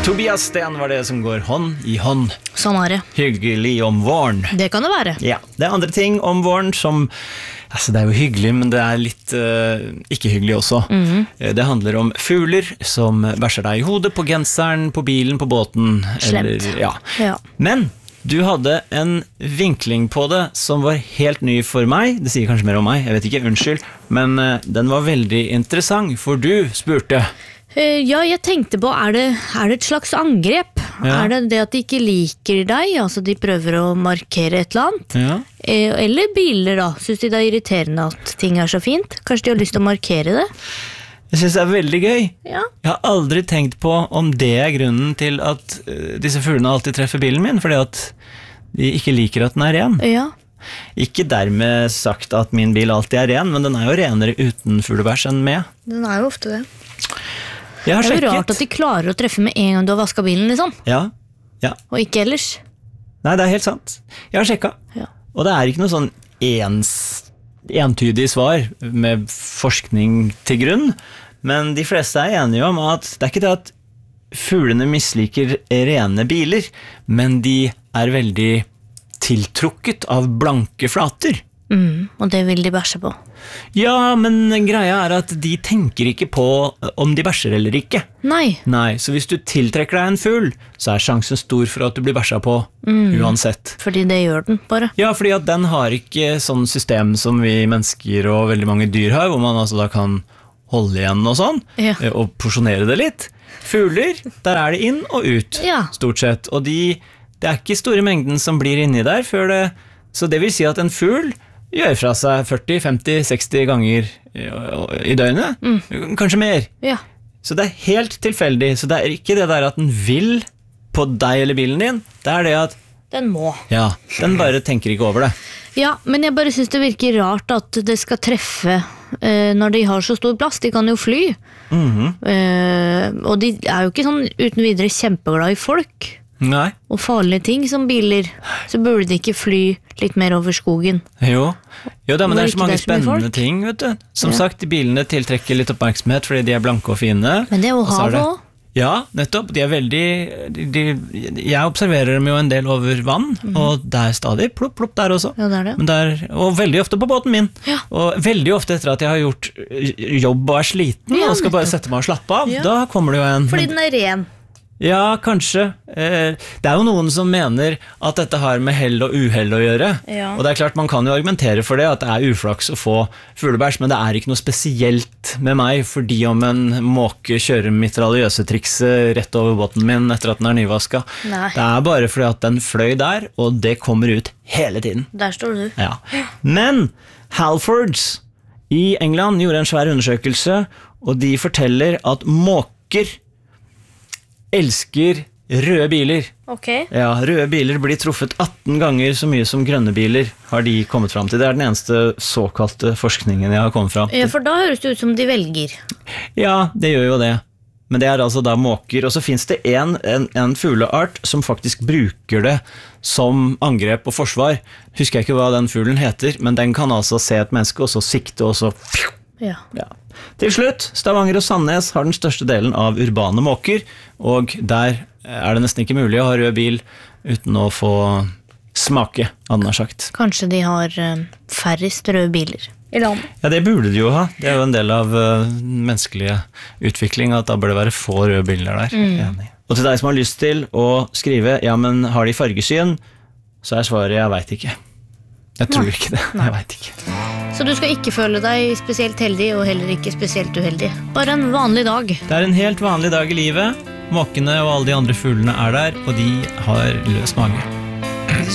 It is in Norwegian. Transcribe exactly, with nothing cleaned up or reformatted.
Tobias Sten var det som går hånd i hånd. Sånn er det. Hyggelig om våren. Det kan det være. Ja, det er andre ting om våren som, altså det er jo hyggelig, men det er litt uh, ikke hyggelig også. Mm-hmm. Det handler om fugler som bæsjer deg i hodet, på genseren, på bilen, på båten. Slemt. Eller, ja. Ja. Men du hadde en vinkling på det som var helt ny for meg. Det sier kanskje mer om meg, jeg vet ikke, unnskyld. Men uh, den var veldig interessant, for du spurte... Ja, jeg tenkte på, er det, er det et slags angrep? Ja. Er det det at de ikke liker deg, altså de prøver å markere et eller annet? Ja. Eller biler da, synes de det er irriterende at ting er så fint? Kanskje de har lyst til å markere det? Jeg synes det er veldig gøy. Ja. Jeg har aldri tenkt på om det er grunnen til at disse fuglene alltid treffer bilen min, fordi at de ikke liker at den er ren. Ja. Ikke dermed sagt at min bil alltid er ren, men den er jo renere uten fuglebæsj enn med. Den er jo ofte det. Jeg har det er jo sjekket. rart at de klarer å treffe med en gang du har vasket bilen, liksom. Ja, ja. Og ikke ellers. Nei, det er helt sant. Jeg har sjekket. Ja. Og det er ikke noe sånn ens, entydig svar med forskning til grunn, men de fleste er enige om at det er ikke det at fuglene misliker rene biler, men de er veldig tiltrukket av blanke flater. Mm, og det vil de bæsje på. Ja, men greia er at de tenker ikke på om de bæsjer eller ikke. Nei. Nei, så hvis du tiltrekker deg en fugl, så er sjansen stor for at du blir bæsja på, mm. uansett. Fordi det gjør den, bare. Ja, fordi at den har ikke sånn system som vi mennesker og veldig mange dyr har, hvor man altså da kan holde igjen og sånn, ja. Og porsjonere det litt. Fugler, der er det inn og ut, ja. Stort sett. Og de, det er ikke store mengden som blir inni der før det, så det vil si at en fugl gjør fra seg førti, femti, seksti ganger i døgnet. Mm. Kanskje mer. Ja. Så det er helt tilfeldig. Så det er ikke det der at den vil på deg eller bilen din. Det er det at... Den må. Ja, den bare tenker ikke over det. Ja, men jeg bare synes det virker rart at det skal treffe eh, når de har så stor plass. De kan jo fly. Mm-hmm. eh, og de er jo ikke sånn uten videre kjempeglad i folk. Nei. Og farlige ting som biler, så burde de ikke fly litt mer over skogen. Jo, jo da, men det er så mange det er så spennende ting, vet du. Som ja. sagt, bilene tiltrekker litt oppmerksomhet fordi de er blanke og fine. Men det er jo havet også. Ja, nettopp. De er veldig... De, de, jeg observerer dem jo en del over vann, mm. og det er stadig plopp, plopp der også. Ja, det er det. Men der, og veldig ofte på båten min. Ja. Og veldig ofte etter at jeg har gjort jobb og er sliten, ja, og skal bare sette meg og slappe av, ja. Da kommer det jo en... Fordi den er ren. Ja, kanskje. Det er jo noen som mener at dette har med hell og uhell å gjøre. Ja. Og det er klart, man kan jo argumentere for det, at det er uflaks å få fuglebæsj, men det er ikke noe spesielt med meg, fordi om en måke kjører mitraljøsetrikset rett over båten min etter at den er nyvasket. Nei. Det er bare fordi at den fløy der, og det kommer ut hele tiden. Der står du. Ja. Men Halfords i England gjorde en svær undersøkelse, og de forteller at måker elsker røde biler. Ok. Ja, røde biler blir truffet atten ganger så mye som grønne biler, har de kommet frem til. Det er den eneste såkalte forskningen jeg har kommet frem til. Ja, for da høres det ut som de velger. Ja, det gjør jo det. Men det er altså da måker, og så finnes det en, en, en fugleart som faktisk bruker det som angrep og forsvar. Husker jeg ikke hva den fuglen heter, men den kan altså se et menneske, og så sikte, og så... Ja. Ja. Til slutt, Stavanger og Sandnes har den største delen av urbane måker, og der er det nesten ikke mulig å ha rød bil uten å få smake, hadde han sagt. Kanskje de har færrest røde biler i landet? Ja, det burde de jo ha. Det er jo en del av uh, menneskelig utvikling, at da bør det være få røde biler der. Mm. Og til deg som har lyst til å skrive, ja, men har de fargesyn? Så er svaret, jeg vet ikke. Jeg tror Nei. ikke det, Nei. jeg vet ikke. Så du skal ikke føle deg spesielt heldig, og heller ikke spesielt uheldig. Bare en vanlig dag. Det er en helt vanlig dag i livet. Måkene og alle de andre fuglene er der, og de har løs mage.